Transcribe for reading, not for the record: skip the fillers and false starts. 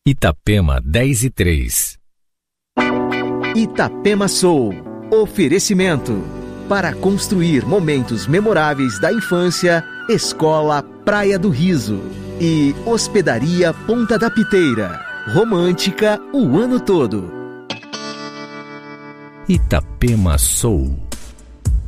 Itapema 10:03. Itapema Soul. Oferecimento. Para construir momentos memoráveis da infância, Escola Praia do Riso. E Hospedaria Ponta da Piteira. Romântica o ano todo. Itapema Soul.